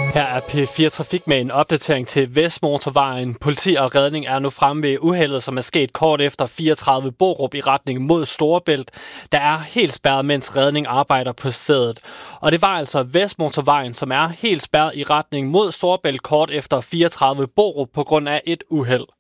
Her er P4 Trafik med en opdatering til Vestmotorvejen. Politi og redning er nu fremme ved uheldet, som er sket kort efter 34 Borup i retning mod Storebælt. Der er helt spærret, mens redning arbejder på stedet. Og det var altså Vestmotorvejen, som er helt spærret i retning mod Storebælt kort efter 34 Borup på grund af et uheld.